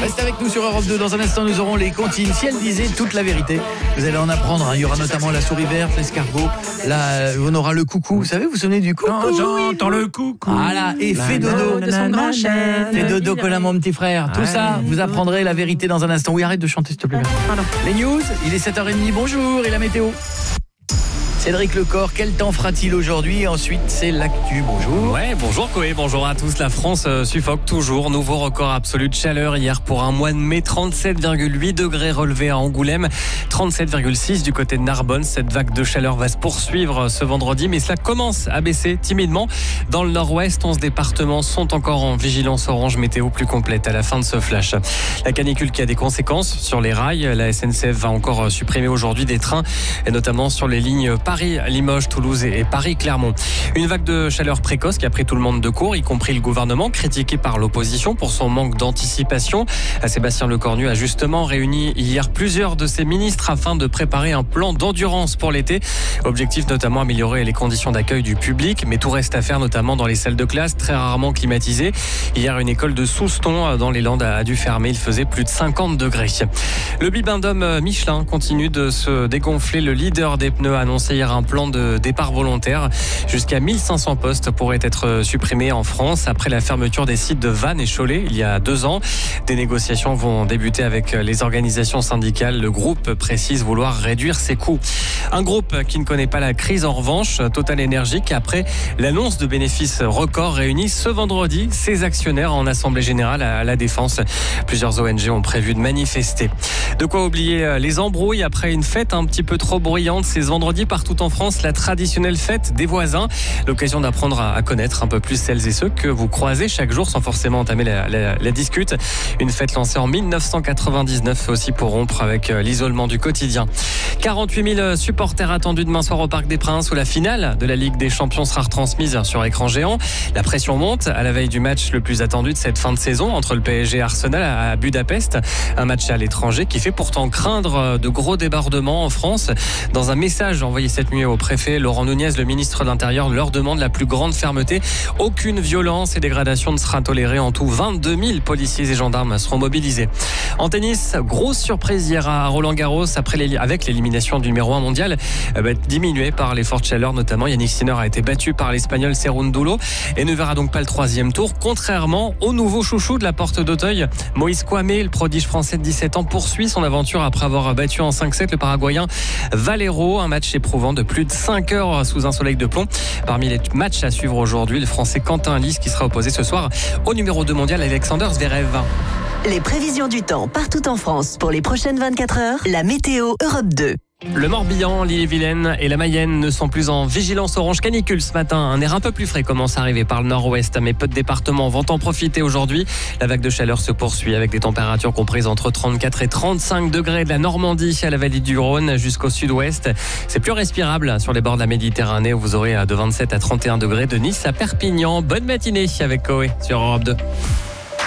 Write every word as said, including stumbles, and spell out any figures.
Restez avec nous sur Europe deux. Dans un instant, nous aurons les comptines. Si elle disait toute la vérité, vous allez en apprendre. Il y aura notamment la souris verte, l'escargot. Là, on aura le coucou. Vous savez, vous vous souvenez du coucou? Quand j'entends le coucou. Voilà, et fais dodo de son grand chef. Fais dodo, Colin, mon petit frère. Tout ça, vous apprendrez la vérité dans un instant. Oui, arrête de chanter, s'il te plaît. Pardon. Les news, il est sept heures trente. Bonjour, et la météo? Cédric Lecor, quel temps fera-t-il aujourd'hui? Ensuite, c'est l'actu. Bonjour. Ouais, bonjour Koé, bonjour à tous. La France euh, suffoque toujours. Nouveau record absolu de chaleur hier pour un mois de mai. trente-sept virgule huit degrés relevés à Angoulême, trente-sept virgule six du côté de Narbonne. Cette vague de chaleur va se poursuivre ce vendredi, mais cela commence à baisser timidement. Dans le nord-ouest, onze départements sont encore en vigilance orange météo plus complète à la fin de ce flash. La canicule qui a des conséquences sur les rails. La S N C F va encore supprimer aujourd'hui des trains, et notamment sur les lignes Paris, Limoges, Toulouse et Paris-Clermont. Une vague de chaleur précoce qui a pris tout le monde de court, y compris le gouvernement, critiqué par l'opposition pour son manque d'anticipation. Sébastien Lecornu a justement réuni hier plusieurs de ses ministres afin de préparer un plan d'endurance pour l'été. Objectif notamment améliorer les conditions d'accueil du public, mais tout reste à faire notamment dans les salles de classe, très rarement climatisées. Hier, une école de Souston dans les Landes a dû fermer. Il faisait plus de cinquante degrés. Le bibendum Michelin continue de se dégonfler. Le leader des pneus a annoncé hier un plan de départ volontaire. Jusqu'à mille cinq cents postes pourraient être supprimés en France après la fermeture des sites de Vannes et Cholet il y a deux ans. Des négociations vont débuter avec les organisations syndicales. Le groupe précise vouloir réduire ses coûts. Un groupe qui ne connaît pas la crise en revanche, Total Energy, qui après l'annonce de bénéfices records réunit ce vendredi ses actionnaires en assemblée générale à la Défense. Plusieurs O N G ont prévu de manifester. De quoi oublier les embrouilles après une fête un petit peu trop bruyante. C'est ce vendredi partout en France, la traditionnelle fête des voisins. L'occasion d'apprendre à connaître un peu plus celles et ceux que vous croisez chaque jour sans forcément entamer la, la, la discute. Une fête lancée en mille neuf cent quatre-vingt-dix-neuf aussi pour rompre avec l'isolement du quotidien. quarante-huit mille supporters attendus demain soir au Parc des Princes où la finale de la Ligue des Champions sera retransmise sur écran géant. La pression monte à la veille du match le plus attendu de cette fin de saison entre le P S G et Arsenal à Budapest. Un match à l'étranger qui fait pourtant craindre de gros débordements en France. Dans un message envoyé cette nuit au préfet Laurent Nunez, le ministre de l'Intérieur leur demande la plus grande fermeté. Aucune violence et dégradation ne sera tolérée. En tout, vingt-deux mille policiers et gendarmes seront mobilisés. En tennis, grosse surprise hier à Roland-Garros après les, avec l'élimination du numéro un mondial euh, bah, diminuée par les fortes chaleurs notamment. Yannick Sinner a été battu par l'Espagnol Cerúndolo et ne verra donc pas le troisième tour, contrairement au nouveau chouchou de la Porte d'Auteuil. Moïse Kouamé, le prodige français de dix-sept ans, poursuit son aventure après avoir battu en cinq sept le Paraguayen Valero. Un match éprouvant de plus de cinq heures sous un soleil de plomb. Parmi les matchs à suivre aujourd'hui, le Français Quentin Lys qui sera opposé ce soir au numéro deux mondial Alexander Zverev. Les prévisions du temps partout en France pour les prochaines vingt-quatre heures. La météo Europe deux. Le Morbihan, l'Ille-et-Vilaine et la Mayenne ne sont plus en vigilance orange canicule ce matin. Un air un peu plus frais commence à arriver par le nord-ouest, mais peu de départements vont en profiter aujourd'hui. La vague de chaleur se poursuit avec des températures comprises entre trente-quatre et trente-cinq degrés de la Normandie à la vallée du Rhône jusqu'au sud-ouest. C'est plus respirable sur les bords de la Méditerranée où vous aurez de vingt-sept à trente et un degrés de Nice à Perpignan. Bonne matinée avec Koé sur Europe deux.